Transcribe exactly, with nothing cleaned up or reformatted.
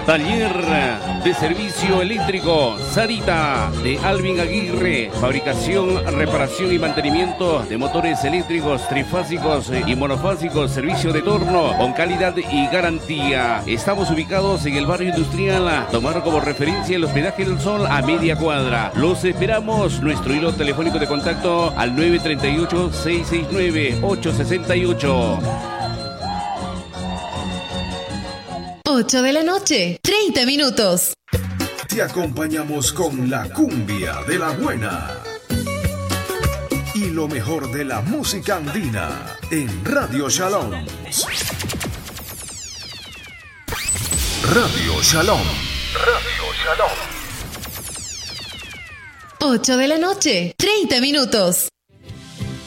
Taller de servicio eléctrico Sarita de Alvin Aguirre. Fabricación, reparación y mantenimiento de motores eléctricos trifásicos y monofásicos. Servicio de torno con calidad y garantía. Estamos ubicados en el barrio industrial. Tomar como referencia el hospedaje del Sol a media cuadra. Los esperamos. Nuestro hilo telefónico de contacto al nueve tres ocho, seis seis nueve, ocho seis ocho. ocho de la noche, treinta minutos. Te acompañamos con la cumbia de la buena y lo mejor de la música andina en Radio Shalom. Radio Shalom. Radio Shalom. ocho de la noche, treinta minutos.